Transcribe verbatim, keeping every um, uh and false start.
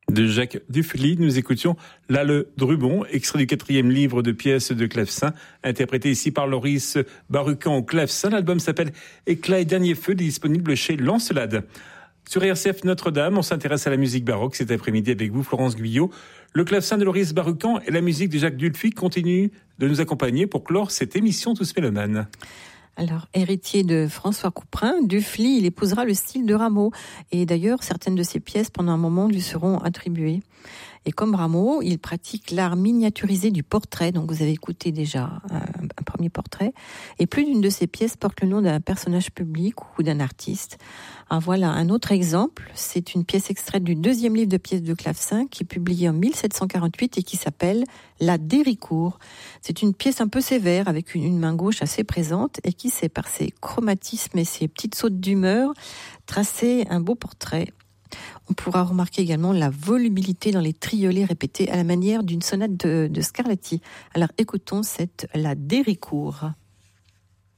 De Jacques Dufly, nous écoutions Là le Drubon, extrait du quatrième livre de pièces de clavecin, interprété ici par Loris Barucan au clavecin. L'album s'appelle Éclat et dernier feu, disponible chez Lancelade. Sur R C F Notre-Dame, on s'intéresse à la musique baroque cet après-midi avec vous, Florence Guyot. Le clavecin de Loris Barucan et la musique de Jacques Dufly continuent de nous accompagner pour clore cette émission Tous Mélomanes. Alors, héritier de François Couperin, Dufly, il épousera le style de Rameau. Et d'ailleurs, certaines de ses pièces, pendant un moment, lui seront attribuées. Et comme Rameau, il pratique l'art miniaturisé du portrait. Donc, vous avez écouté déjà un, un premier portrait. Et plus d'une de ses pièces porte le nom d'un personnage public ou d'un artiste. Ah, voilà un autre exemple. C'est une pièce extraite du deuxième livre de pièces de clavecin qui est publié en mille sept cent quarante-huit et qui s'appelle La Déricourt. C'est une pièce un peu sévère avec une, une main gauche assez présente et qui sait, par ses chromatismes et ses petites sautes d'humeur, tracer un beau portrait. On pourra remarquer également la volubilité dans les triolets répétés à la manière d'une sonate de, de Scarlatti. Alors écoutons cette La Déricourt.